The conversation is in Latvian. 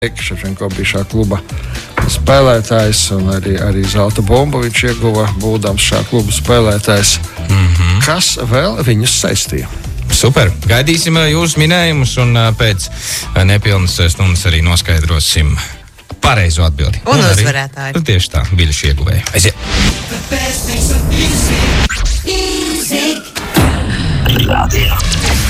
Ševčenko bija šā kluba spēlētājs, un arī zelta bumbu viņš ieguva, būdams šā kluba spēlētājs. Kas vēl viņus saistīja? Super. Gaidīsim jūsu minējumus, un pēc nepilnas stundas arī noskaidrosim pareizo atbildi. Un uzvarētāju. Tieši tā, biļešu ieguvēju. Aiziet! Radio.